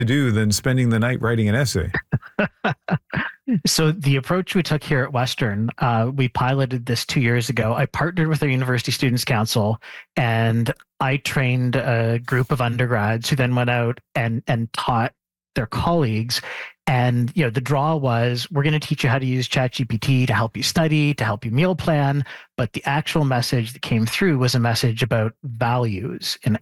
to do than spending the night writing an essay. So the approach we took here at Western, we piloted this 2 years ago. I partnered with our University Students' Council, and I trained a group of undergrads who then went out and taught their colleagues. And the draw was, we're going to teach you how to use ChatGPT to help you study, to help you meal plan. But the actual message that came through was a message about values and